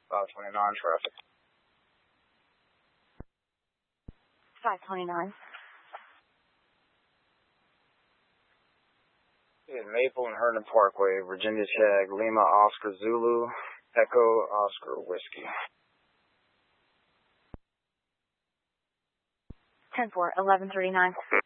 529 traffic. 529. In Maple and Herndon Parkway, Virginia Tag, Lima Oscar Zulu, Echo Oscar Whiskey. 10-4, 1139.